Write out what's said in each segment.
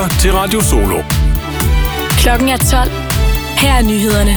lytter til Radio Solo. Klokken er 12. Her er nyhederne.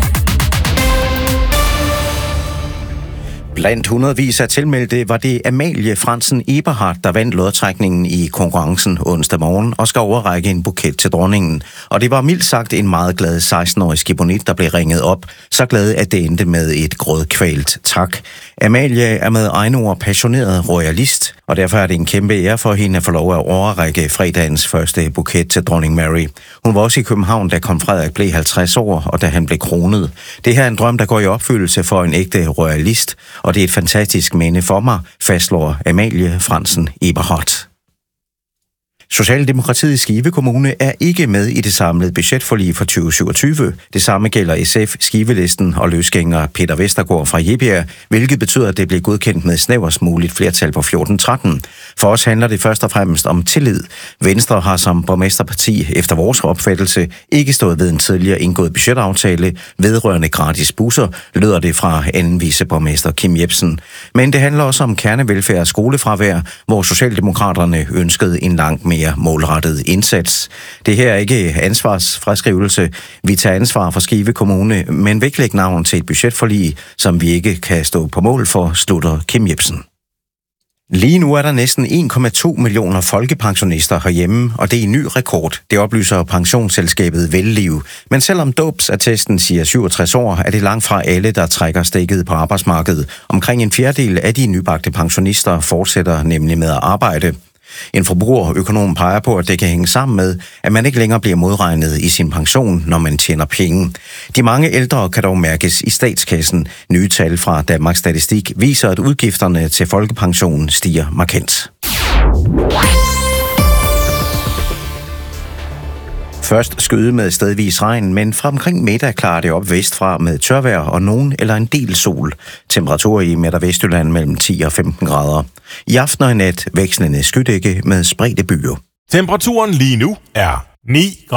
Blandt hundredvis af tilmeldte var det Amalie Fransen Eberhardt, der vandt lodtrækningen i konkurrencen onsdag morgen og skal overrække en buket til dronningen. Og det var mildt sagt en meget glad 16-årig skibonit, der blev ringet op. Så glad, at det endte med et grådkvalt tak. Amalie er med egne ord passioneret royalist, og derfor er det en kæmpe ære for hende at få lov at overrække fredagens første buket til dronning Mary. Hun var også i København, da kong Frederik blev 50 år, og da han blev kronet. Det her er en drøm, der går i opfyldelse for en ægte royalist, og det er et fantastisk minde for mig, fastslår Amalie Fransen Eberhardt. Socialdemokratiet i Skive Kommune er ikke med i det samlede budgetforlig for 2027. Det samme gælder SF, Skivelisten og løsgænger Peter Vestergaard fra Jebjerg, hvilket betyder, at det bliver godkendt med snæverst muligt flertal på 14-13. For os handler det først og fremmest om tillid. Venstre har som borgmesterparti efter vores opfattelse ikke stået ved en tidligere indgået budgetaftale vedrørende gratis busser, lyder det fra anden viceborgmester Kim Jebsen. Men det handler også om kernevelfærd og skolefravær, hvor Socialdemokraterne ønskede en langt mere målrettet indsats. Det her er ikke ansvarsfraskrivelse. Vi tager ansvar for Skive Kommune, men vil ikke lægge navn til et budgetforlig, som vi ikke kan stå på mål for, slutter Kim Jebsen. Lige nu er der næsten 1,2 millioner folkepensionister herhjemme, og det er en ny rekord. Det oplyser pensionsselskabet Velliv. Men selvom dåbsattesten siger 67 år, er det langt fra alle, der trækker stikket på arbejdsmarkedet. Omkring en fjerdedel af de nybagte pensionister fortsætter nemlig med at arbejde. En forbrugerøkonom peger på, at det kan hænge sammen med, at man ikke længere bliver modregnet i sin pension, når man tjener penge. De mange ældre kan dog mærkes i statskassen. Nye tal fra Danmarks Statistik viser, at udgifterne til folkepensionen stiger markant. Først skyde med stedvis regn, men fra omkring middag klarer det op vestfra med tørvejr og nogen eller en del sol. Temperaturer i Midt- og Vestjylland mellem 10 og 15 grader. I aften og i nat vekslende skydække med spredte byer. Temperaturen lige nu er 9 grader.